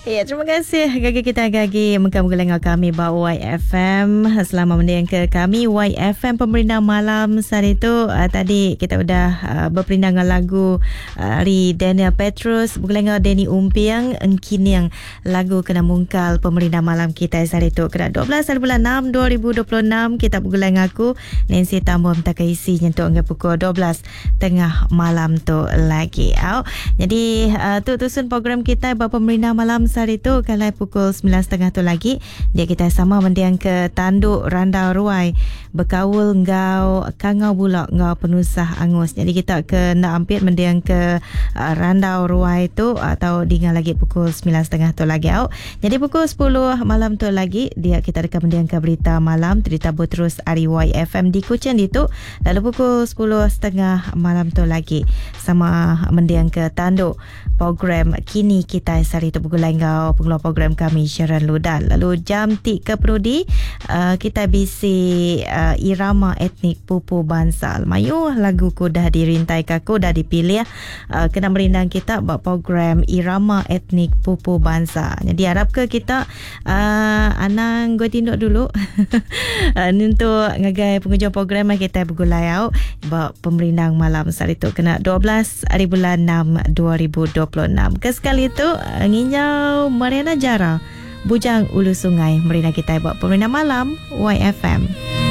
Ya, terima kasih gagi kita gagi mengkamu kami bawa YFM selama mendiang ke kami YFM Pemerintah Malam saat itu tadi kita udah berperindah dengan lagu dari Daniel Petrus bukan Denny Umpiang engkini yang lagu kena mungkal Pemerintah Malam kita saat itu kena 12 hari bulan 6 2026 kita bergulang aku Nancy Tambah minta keisi nyentuh hingga pukul 12 tengah malam tu lagi. Jadi tu tusun program kita Pemerintah Malam hari itu kalau pukul 9.30 tu lagi dia kita sama mendiang ke Tanduk Randau Ruai berkawul ngau kangau bulak ngau penusah angus. Jadi kita ke nak ampit mendiang ke Randau Ruai tu atau dengan lagi pukul 9.30 tu lagi. Jadi pukul 10 malam tu lagi dia kita dekat mendiang ke berita malam cerita terus RY FM di Kuching itu. Lalu pukul 10.30 malam tu lagi sama mendiang ke Tanduk program kini kita hari itu pukul langau pengeluar program kami Sharon Ludan. Lalu jam 3 Prodi kita bisi irama etnik pupu bansal. Mayu lagu ku dah dirintai kaku dah dipilih kena merindang kita buat program irama etnik pupu bangsa. Jadi harap ke kita anang gue tinduk dulu untuk ngagai penghujung program kita bergulayau buat pemerindang malam saat itu kena 12 hari bulan 6 2026. Kesekali itu nginjau Mariana Jara Bujang Ulu Sungai merina kita buat pemerintah malam YFM.